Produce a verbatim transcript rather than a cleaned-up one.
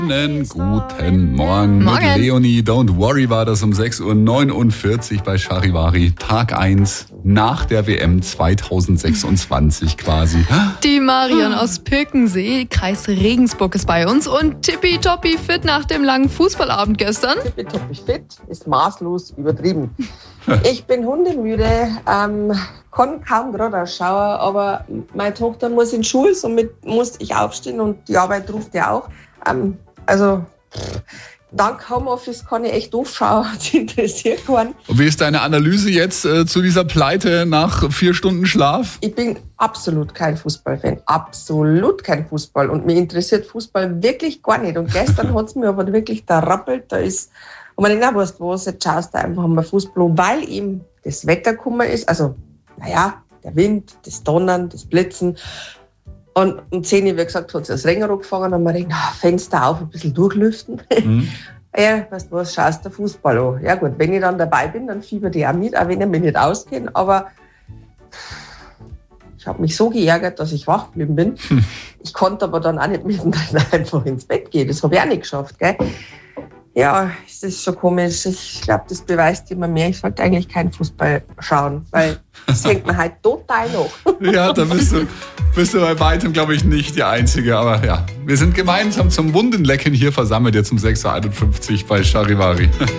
Einen guten Morgen. Morgen. Mit Leonie, Don't Worry war das um sechs Uhr neunundvierzig bei Charivari. Tag eins nach der W M zweitausendsechsundzwanzig quasi. Die Marion aus Pirkensee, Kreis Regensburg, ist bei uns und tippitoppi fit nach dem langen Fußballabend gestern. Tippitoppi fit ist maßlos übertrieben. Ich bin hundemüde, ähm, kann kaum gerade ausschauen, aber meine Tochter muss in Schule, somit muss ich aufstehen und die Arbeit ruft ja auch. Ähm, also pff, dank Homeoffice kann ich echt doof schauen, das interessiert keinen. Und wie ist deine Analyse jetzt äh, zu dieser Pleite nach vier Stunden Schlaf? Ich bin absolut kein Fußballfan, absolut kein Fußball und mir interessiert Fußball wirklich gar nicht. Und gestern hat es mir aber wirklich da rappelt, da ist, und man denkt, na, weißt du was, jetzt schaust du einfach mal Fußball, weil eben das Wetter gekommen ist, also naja, der Wind, das Donnern, das Blitzen. Und um zehn Uhr, wie gesagt, hat es das Regen angefangen und man denkt, na, Fenster auf, ein bisschen durchlüften. Mhm. Ja, weißt du was, schaust du Fußball an. Ja gut, wenn ich dann dabei bin, dann fieber ich auch mit, auch wenn ich mich nicht auskenne. Aber ich habe mich so geärgert, dass ich wach geblieben bin. Hm. Ich konnte aber dann auch nicht mittendrin einfach ins Bett gehen. Das habe ich auch nicht geschafft, gell? Ja, es ist schon komisch. Ich glaube, das beweist immer mehr. Ich sollte eigentlich keinen Fußball schauen, weil das hängt mir halt total nach. Ja, da bist du, bist du bei weitem, glaube ich, nicht die Einzige. Aber ja, wir sind gemeinsam zum Wundenlecken hier versammelt, jetzt um sechs Uhr einundfünfzig bei Charivari.